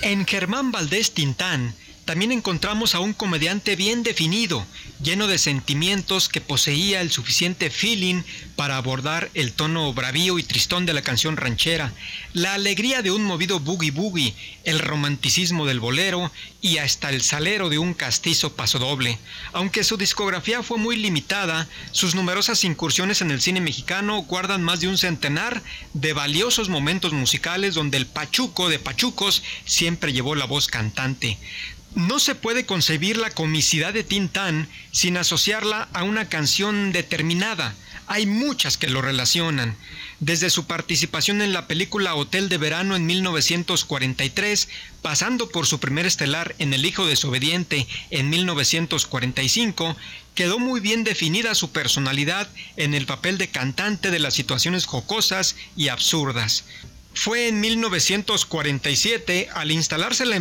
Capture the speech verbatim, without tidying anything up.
En Germán Valdés Tintán también encontramos a un comediante bien definido, lleno de sentimientos, que poseía el suficiente feeling para abordar el tono bravío y tristón de la canción ranchera, la alegría de un movido boogie boogie, el romanticismo del bolero y hasta el salero de un castizo pasodoble. Aunque su discografía fue muy limitada, sus numerosas incursiones en el cine mexicano guardan más de un centenar de valiosos momentos musicales donde el pachuco de pachucos siempre llevó la voz cantante. No se puede concebir la comicidad de Tintán sin asociarla a una canción determinada. Hay muchas que lo relacionan. Desde su participación en la película Hotel de Verano en mil novecientos cuarenta y tres, pasando por su primer estelar en El hijo desobediente en mil novecientos cuarenta y cinco, quedó muy bien definida su personalidad en el papel de cantante de las situaciones jocosas y absurdas. Fue en mil novecientos cuarenta y siete, al instalarse la